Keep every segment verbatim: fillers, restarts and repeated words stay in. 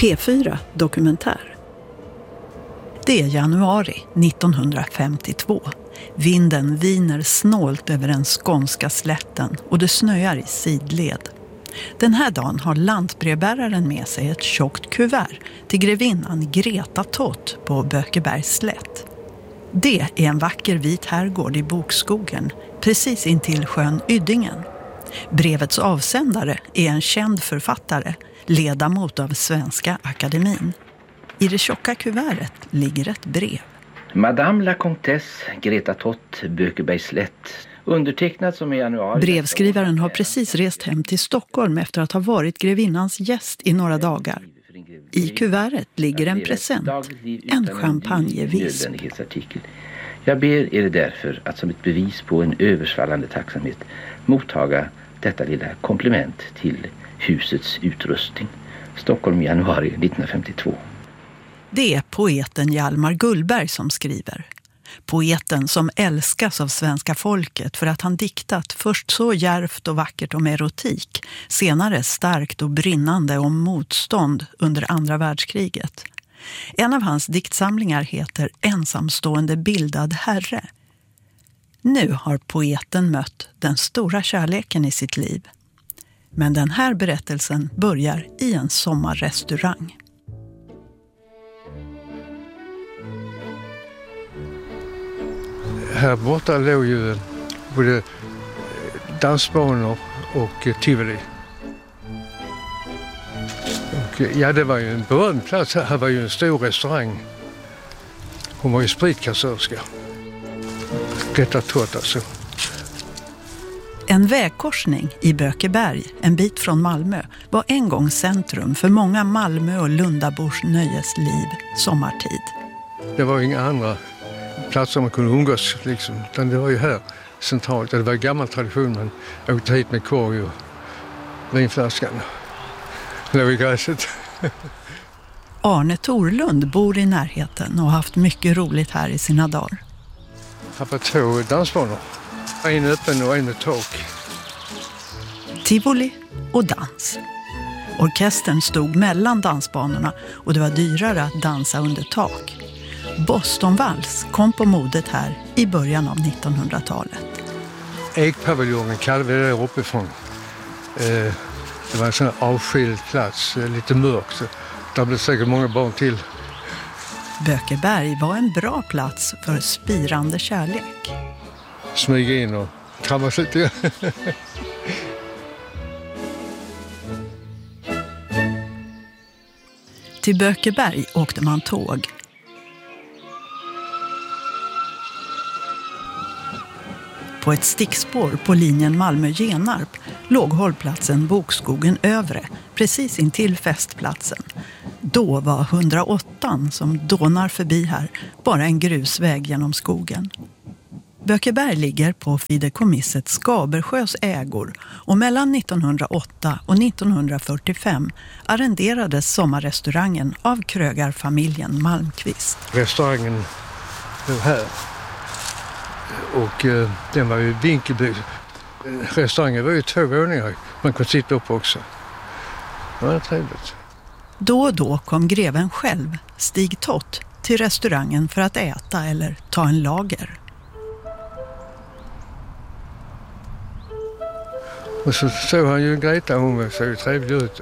P fyra Dokumentär. Det är januari nittonhundrafemtiotvå. Vinden viner snålt över den skånska slätten och det snöar i sidled. Den här dagen har lantbrevbäraren med sig ett tjockt kuvert till grevinnan Greta Tott på Bökebergs slätt. Det är en vacker vit herrgård i bokskogen, precis intill sjön Yddingen. Brevets avsändare är en känd författare, ledamot av Svenska Akademin. I det tjocka kuvertet ligger ett brev. Madame la Comtesse Greta Tott, Bökebergs slätt. Undertecknat som i januari. Brevskrivaren har precis rest hem till Stockholm efter att ha varit grevinnans gäst i några dagar. I kuvertet ligger en present, en champagnevisp. Jag ber er därför att som ett bevis på en översvallande tacksamhet mottaga detta lilla komplement till husets utrustning. Stockholm, januari nittonhundrafemtiotvå. Det är poeten Hjalmar Gullberg som skriver. Poeten som älskas av svenska folket för att han diktat först så djärvt och vackert om erotik, senare starkt och brinnande om motstånd under andra världskriget. En av hans diktsamlingar heter Ensamstående bildad herre. Nu har poeten mött den stora kärleken i sitt liv. Men den här berättelsen börjar i en sommarrestaurang. Här borta låg ju både dansbanor och tivoli. Och ja, det var ju en berömd plats. Här var ju en stor restaurang. Hon var ju spritkassörska. Greta Tott alltså. En vägkorsning i Bökeberg, en bit från Malmö, var en gång centrum för många Malmö- och Lundabors nöjesliv sommartid. Det var inga andra platser man kunde umgås liksom, utan det var ju här centralt. Det var en gammal tradition, man åkte hit med korg och vinflaskan. Låg i gräset. Arne Torlund bor i närheten och har haft mycket roligt här i sina dagar. Här var två dansbanor. En öppen och en med tak. Tivoli och dans. Orkestern stod mellan dansbanorna och det var dyrare att dansa under tak. Bostonvals kom på modet här i början av nittonhundratalet. Ekpaviljongen kallade vi det där uppifrån. Eh, det var en sån här avskild plats, lite mörkt. Så där blev säkert många barn till. Bökeberg var en bra plats för spirande kärlek. Smyga in och kramas lite. Till Bökeberg åkte man tåg. På ett stickspår på linjen Malmö-Genarp låg hållplatsen Bokskogen Övre, precis intill festplatsen. Då var hundraåtta som dånar förbi här bara en grusväg genom skogen. Bökeberg ligger på fideikommisset Skabersjös ägor och mellan nittonhundraåtta och nittonhundrafyrtiofem arrenderades sommarrestaurangen av krögarfamiljen Malmqvist. Restaurangen var här och eh, den var ju vinkelbyggd. Restaurangen var ju två våningar, man kunde sitta upp också. Det var trevligt. Då och då kom greven själv, Stig Tott, till restaurangen för att äta eller ta en lager. Och så såg han ju Greta, hon såg ju trevlig ut.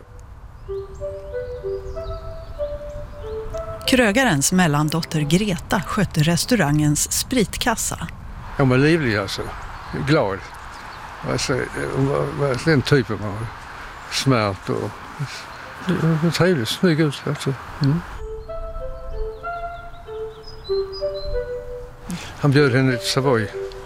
Krögarens mellandotter Greta skötte restaurangens spritkassa. Hon var livlig alltså, glad. Alltså, hon var, var den typen av smärt och det var trevligt, snygg ut alltså. Mm. Han bjöd henne till Savoy.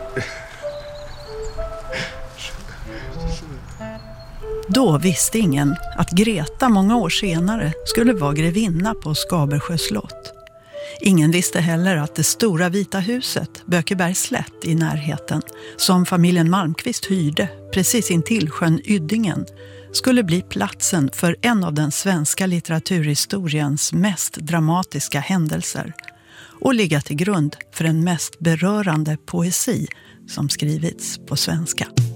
Då visste ingen att Greta många år senare skulle vara grevinna på Skabersjö slott. Ingen visste heller att det stora vita huset, Bökebergs slätt i närheten, som familjen Malmqvist hyrde precis intill sjön Yddingen, skulle bli platsen för en av den svenska litteraturhistoriens mest dramatiska händelser och ligga till grund för den mest berörande poesi som skrivits på svenska.